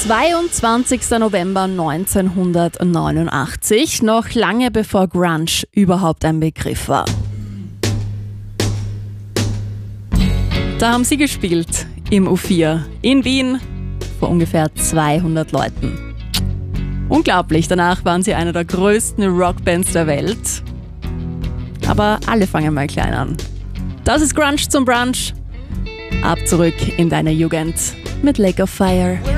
22. November 1989, noch lange bevor Grunge überhaupt ein Begriff war. Da haben sie gespielt im U4 in Wien vor ungefähr 200 Leuten. Unglaublich, danach waren sie eine der größten Rockbands der Welt. Aber alle fangen mal klein an. Das ist Grunge zum Brunch. Ab zurück in deine Jugend mit Lake of Fire.